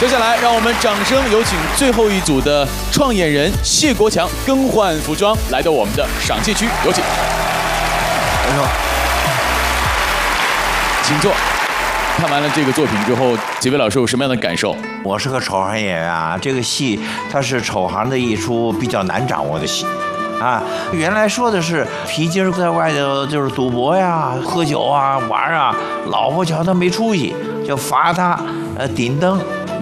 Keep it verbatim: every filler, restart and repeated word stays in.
接下来，让我们掌声有请最后一组的创演人谢国强更换服装，来到我们的赏析区，有请。 哎呦， 请坐。看完了这个作品之后，几位老师有什么样的感受？ 我是个丑行演员啊，这个戏它是丑行的一出比较难掌握的戏。啊，原来说的是皮筋在外头就是赌博呀、喝酒啊、玩啊，老婆瞧他没出息，就罚他呃顶灯。